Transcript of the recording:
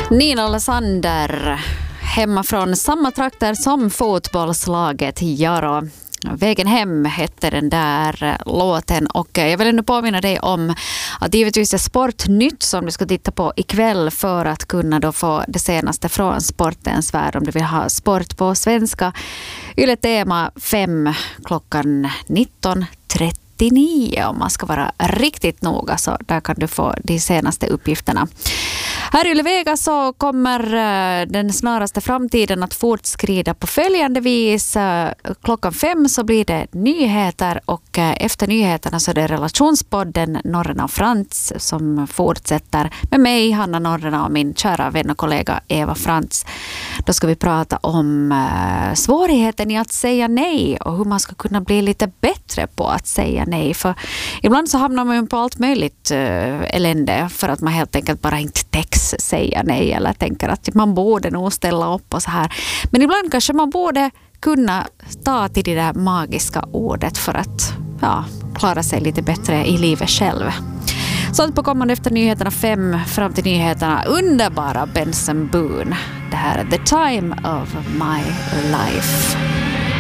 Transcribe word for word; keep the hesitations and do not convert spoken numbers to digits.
Nina Alexander, hemma från samma trakter som fotbollslaget Jaro. Vägen hem hette den där låten, och jag vill nu påminna dig om att det givetvis är Sportnytt som du ska titta på ikväll för att kunna då få det senaste från sportens värld om du vill ha sport på svenska. Yle Tema fem klockan nitton trettionio om man ska vara riktigt noga, så där kan du få de senaste uppgifterna. Här i Yle Vega så kommer den snaraste framtiden att fortskrida på följande vis. Klockan fem så blir det nyheter, och efter nyheterna så är det relationspodden Norrena och Frans som fortsätter med mig, Hanna Norrena, och min kära vän och kollega Eva Frans. Då ska vi prata om svårigheten i att säga nej och hur man ska kunna bli lite bättre på att säga nej. För ibland så hamnar man ju på allt möjligt elände för att man helt enkelt bara inte täcks säga nej, eller tänker att man borde nog ställa upp och så här. Men ibland kanske man borde kunna ta till det där magiska ordet för att ja, klara sig lite bättre i livet själv. Sånt på kommande efter nyheterna fem fram till nyheterna. Underbara Benson Boone. Det här är The Time of My Life.